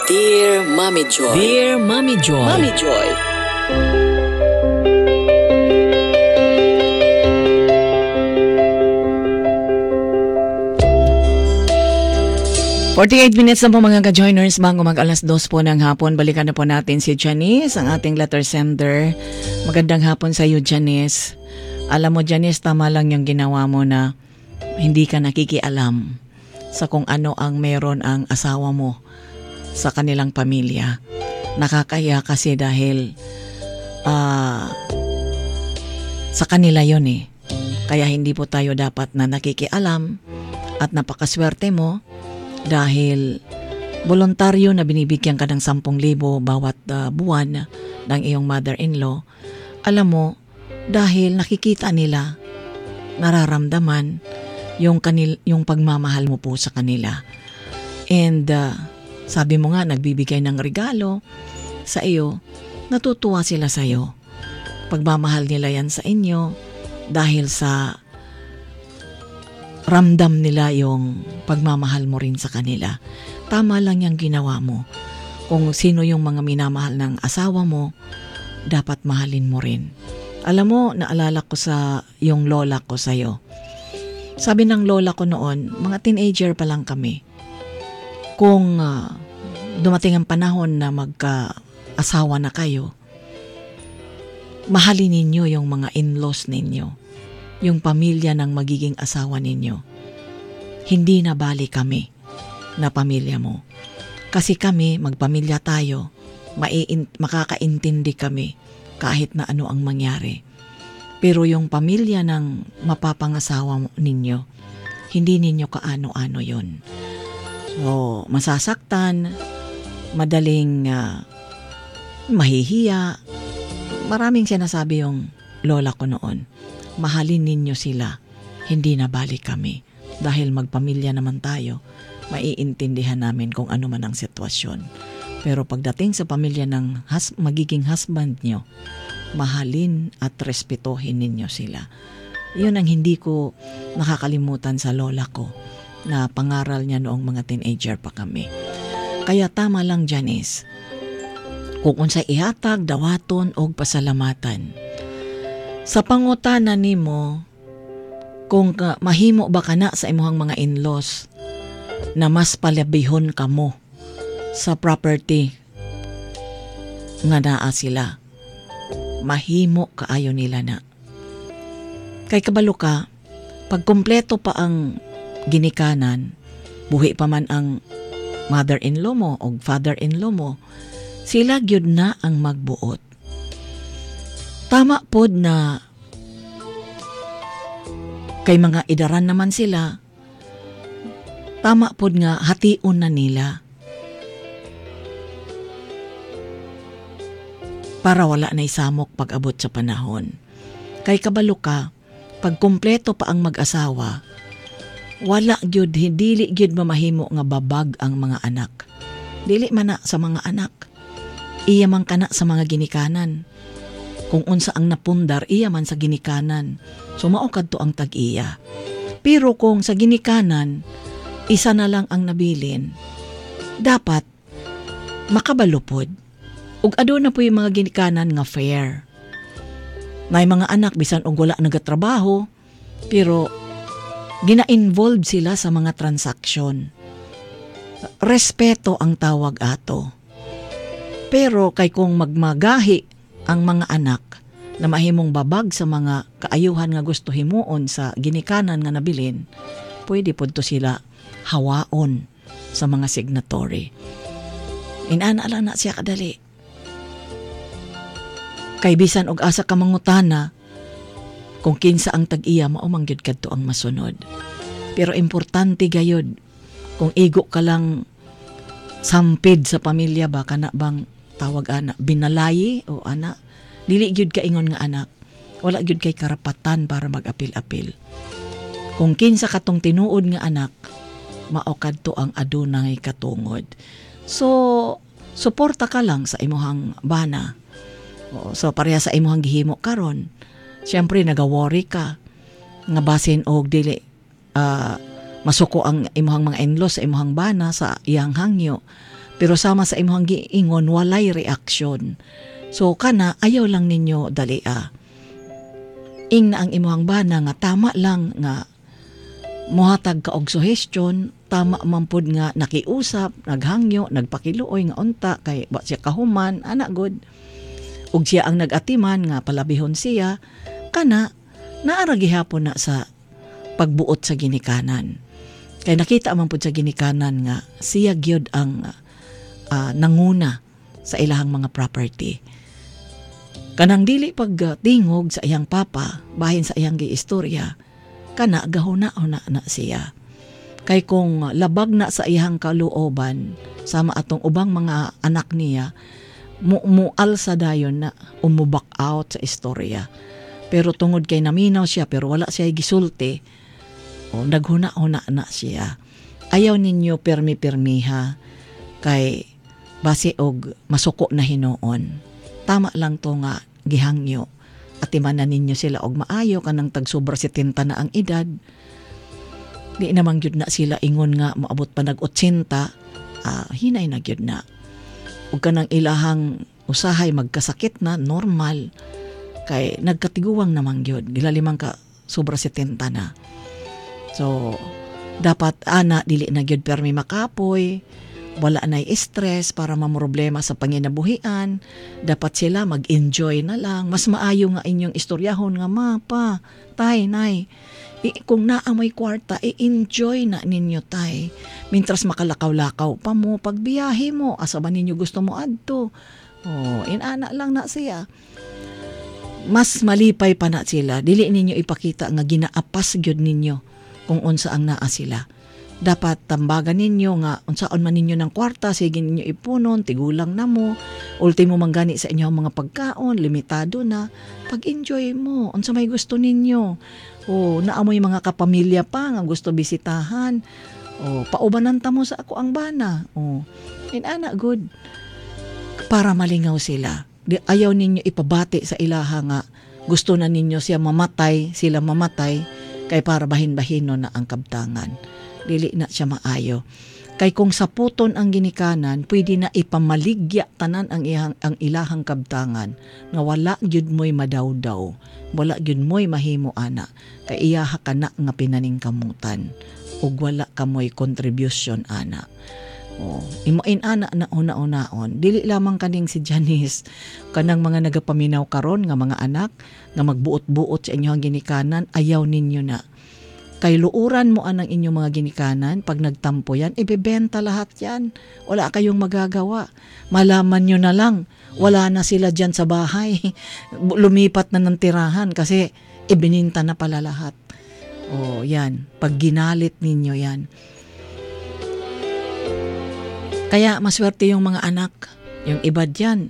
Dear Mommy Joy. Dear Mommy Joy. Mommy Joy. Minutes na po mga ka-joiners bago mag-alas 2 po ng hapon. Balikan na po natin si Janice, ang ating letter sender. Magandang hapon sa iyo, Janice. Alam mo, Janice, tama lang yung ginawa mo na hindi ka nakikialam sa kung ano ang meron ang asawa mo sa kanilang pamilya. Nakakaya kasi dahil sa kanila yun eh. Kaya hindi po tayo dapat na nakikialam at napakaswerte mo dahil voluntaryo na binibigyan ka ng 10,000 bawat buwan ng iyong mother-in-law. Alam mo, dahil nakikita nila, nararamdaman yung pagmamahal mo po sa kanila. And sabi mo nga, nagbibigay ng regalo sa iyo, natutuwa sila sa iyo. Pagmamahal nila yan sa inyo dahil sa ramdam nila yung pagmamahal mo rin sa kanila. Tama lang yung ginawa mo. Kung sino yung mga minamahal ng asawa mo, dapat mahalin mo rin. Alam mo, naalala ko sa yung lola ko sa'yo. Sabi ng lola ko noon, mga teenager pa lang kami. Kung dumating ang panahon na magka-asawa na kayo, mahalin ninyo yung mga in-laws ninyo. Yung pamilya ng magiging asawa ninyo. Hindi na bali kami na pamilya mo. Kasi kami, magpamilya tayo, makakaintindi kami kahit na ano ang mangyari. Pero yung pamilya ng mapapangasawa ninyo, hindi ninyo kaano-ano yun. So, masasaktan, madaling mahihiya. Maraming sinasabi yung lola ko noon. Mahalin ninyo sila, hindi na balik kami. Dahil magpamilya naman tayo, maiintindihan namin kung ano man ang sitwasyon. Pero pagdating sa pamilya ng magiging husband nyo, mahalin at respetuhin ninyo sila. Yun ang hindi ko nakakalimutan sa lola ko na pangaral niya noong mga teenager pa kami. Kaya tama lang, Janice, kung unsay ihatag, dawaton o pasalamatan. Sa pangutanan nimo, kung mahimo ba kana sa imuhang mga in-laws na mas palabihon kamo sa property nga naa sila, mahimo kaayo nila na. Kay kabalo ka, pag kumpleto pa ang ginikanan, buhi pa man ang mother-in-law mo o father-in-law mo, sila gyud na ang magbuot. Tama pod na kay mga idaran naman sila, tama pod nga hation na nila para wala na isamok pag-abot sa panahon. Kay kabalo ka, pag kumpleto pa ang mag-asawa, wala gyud, dili gyud mamahimo nga babag ang mga anak. Dili man na sa mga anak, iya man kana sa mga ginikanan. Kung unsa ang napundar, iya man sa ginikanan. So maukad to ang tag-iya. Pero kung sa ginikanan, isa na lang ang nabilin, dapat makabalupod. Ug ado na po yung mga ginikanan nga fair. May mga anak bisan og wala nagatrabaho, pero gina-involve sila sa mga transaksyon. Respeto ang tawag ato. Pero kay kung magmagahi ang mga anak na mahimong babag sa mga kaayuhan nga gusto himuon sa ginikanan nga nabilin, pwede po to sila hawaon sa mga signatory. Inana lang na siya kadali. Kay bisan og asa ka mangutana, kung kinsa ang tag-iya, maumangyod kadto ang masunod. Pero importante gayod, kung igo ka lang sampid sa pamilya ba, kana bang tawag ana, binalayi o ana, dili gyud ka ingon nga anak, wala gyud kay karapatan para mag-apil-apil. Kung kinsa katong tinuod nga anak, mao kadto ang adunay katungod. So, suporta ka lang sa imuhang bana. So, pareha sa imuhang gihimo karon, siyempre nagaworry ka nga basin og dili masuko ang imuhang mga in-laws sa imuhang bana sa iyang hangyo. Pero sama sa imong giingon walay reaksyon. So kana ayaw lang ninyo dalia. Ing na ang imong bana nga tama lang nga mohatag ka og suggestion, tama man pud nga nakiusap, naghangyo, nagpakiluoy nga unta kay wa siya kahuman, ana good. Ug siya ang nagatiman nga palabihon siya, kana naara gihapon na sa pagbuot sa ginikanan. Kay nakita man pud sa ginikanan nga siya gyud ang nanguna sa ilahang mga property. Kanang dili pagtingog sa iyang papa bahin sa iyang giistorya, kana gahuna-huna na siya. Kay kung labag na sa iyang kaluoban sama atong ubang mga anak niya, mual sa dayon na umubak out sa istorya. Pero tungod kay naminaw siya pero wala siya gisulti, naghuna-huna na siya. Ayaw ninyo permi-permiha kay base og masuko na hinuon. Tama lang to nga gihangyo at imanan ninyo sila og maayo kanang tag-sobra 70 na ang edad. Di naman gyud na sila ingon nga maabot pa nag-80, hinay na gyud na. Ug kanang ilahang usahay magkasakit na normal kay nagkatiguwang naman gyud gilalimang ka sobra 70 na. So dapat ana dili na gyud permi makapoy, wala na stress para mamroblema sa panginabuhian. Dapat sila mag-enjoy na lang. Mas maayo nga inyong istoryahon nga mapa, tay, nay. Kung naamoy kwarta, i-enjoy na ninyo tay. Mintras makalakaw-lakaw pa mo, pagbiyahe mo, asa ba ninyo gusto mo adto? Inana lang na siya. Mas malipay pa na sila. Dili ninyo ipakita nga ginaapas gyud ninyo kung unsa ang naa sila. Dapat tambagan ninyo nga unsaon man ninyo ng kwarta, sige ninyo ipunon, tigulang na mo, ultimo manggani sa inyo mga pagkaon, limitado na, pag-enjoy mo, unsa may gusto ninyo. Naamoy mga kapamilya pa nga gusto bisitahan, paubanan ta mo sa ako ang bana, inana good, para malingaw sila. Ayaw ninyo ipabati sa ilaha nga, gusto na ninyo siya mamatay, sila mamatay, kay para bahin-bahino na ang kabtangan. Dili na siya maayo. Kay kung saputon ang ginikanan, pwede na ipamaligya tanan ang ilahang kabtangan nga wala gyud moy madawdaw, wala gyud moy mahimo ana, kay iyaha kana nga pinaningkamutan ug wala ka moy contribution ana. Imain ana na una-unaon, dili lamang kaning si Janice, kanang mga nagapaminaw karon nga mga anak nga magbuot-buot sa inyong ginikanan, ayaw ninyo na. Kay luuran mo anang inyong mga ginikanan, pag nagtampo yan, ibebenta lahat yan. Wala kayong magagawa. Malaman nyo na lang, wala na sila dyan sa bahay. Lumipat na ng tirahan kasi ibininta na pala lahat. Yan. Pag ginalit ninyo yan. Kaya maswerte yung mga anak, yung iba dyan.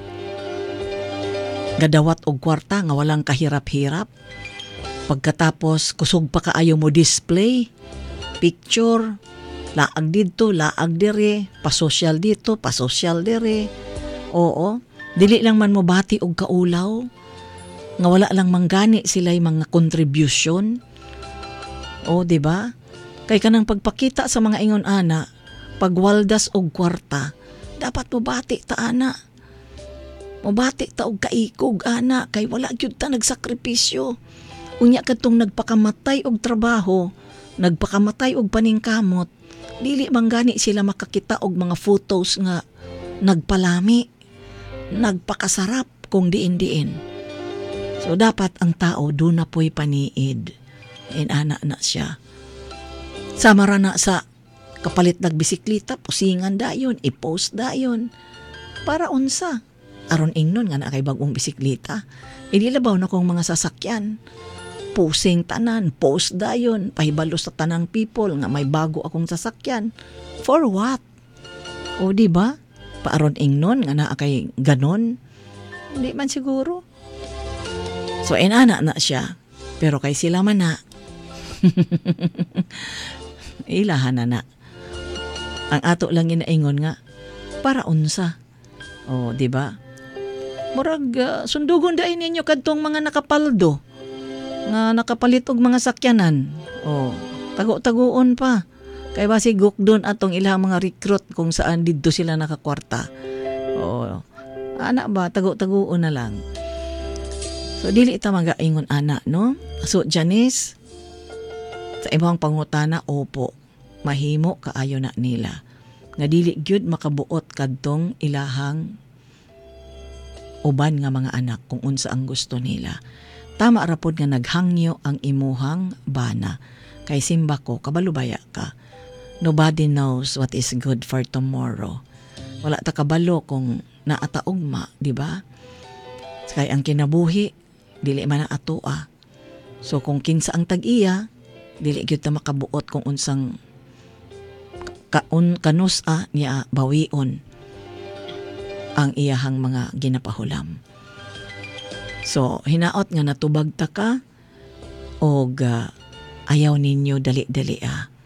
Gadawat og kwarta nga walang kahirap-hirap. Pagkatapos, kusog pa kaayo mo display, picture, laag dito, laag dire, pasosyal dito, pasosyal dire. Dili lang man mo bati og kaulaw, nga wala lang manggani sila yung mga contribution. Diba? Kay kanang pagpakita sa mga ingon ana, pagwaldas og kwarta, dapat mo bati ta ana. Mo bati ta og kaikog ana, kay wala gyud ta nagsakripisyo. Unya katong nagpakamatay og trabaho, nagpakamatay og paningkamot, dili manggani sila makakita og mga photos nga nagpalami, nagpakasarap kung diin-diin. So dapat ang tao doon na po'y paniid. Inana na siya. Samara na sa kapalit nagbisiklita, pusingan dayon, i-post dayon. Para unsa? Aron ingnon nga na kay bagong bisiklita. Inilabaw na kong mga sasakyan. Pusing tanan, post dayon, pahibalo sa tanang people nga may bago akong sasakyan. For what? Diba? Paaron ingnon nga naa kay ganon. Hindi man siguro. So inana na siya. Pero kay sila man na. Ilahan na. Ang ato lang inaingon nga, para unsa. Diba? Murag sundugon dahin ninyo kadtong mga nakapaldo. Nga nakapalit og mga sakyanan. Tago-taguon pa. Kay basi gukdon atong ilang mga recruit kung saan didto sila nakakwarta. Oo. Ana ba, tago-taguon na lang. So, dili ita magaingon ana, no? So, Janice, sa ibang pangutana, opo, mahimo kaayo na nila. Nga dili gyud makabuot kadtong ilahang uban nga mga anak kung unsa ang gusto nila. Tama rapod nga naghangyo ang imuhang bana. Kay simba ko, kabalubaya ka. Nobody knows what is good for tomorrow. Wala ta kabalo kung naataugma, di ba? Kay ang kinabuhi, dili man na atoa. So kung kinsa ang tag-iya, dili gyud ta makabuot kung unsang kanusa niya bawion ang iyahang mga ginapahulam. So hinaot nga natubag ta ka og ayaw ninyo dali-dali